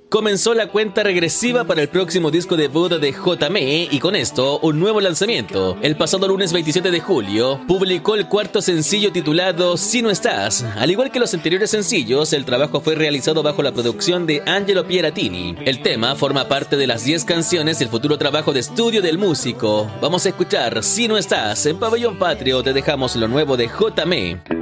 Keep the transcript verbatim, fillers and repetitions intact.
Comenzó la cuenta regresiva para el próximo disco debut de J M E y con esto un nuevo lanzamiento. El pasado lunes veintisiete de julio publicó el cuarto sencillo titulado Si No Estás. Al igual que los anteriores sencillos, el trabajo fue realizado bajo la producción de Angelo Pieratini. El tema forma parte de las diez canciones del futuro trabajo de estudio del músico. Vamos a escuchar Si No Estás. En Pabellón Patrio te dejamos lo nuevo de J M E.